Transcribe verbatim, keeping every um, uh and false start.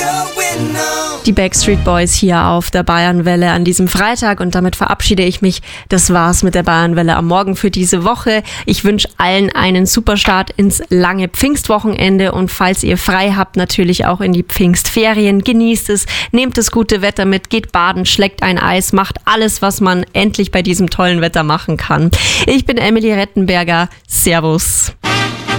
Die Backstreet Boys hier auf der Bayernwelle an diesem Freitag und damit verabschiede ich mich. Das war's mit der Bayernwelle am Morgen für diese Woche. Ich wünsche allen einen super Start ins lange Pfingstwochenende und falls ihr frei habt, natürlich auch in die Pfingstferien. Genießt es, nehmt das gute Wetter mit, geht baden, schleckt ein Eis, macht alles, was man endlich bei diesem tollen Wetter machen kann. Ich bin Emily Rettenberger. Servus.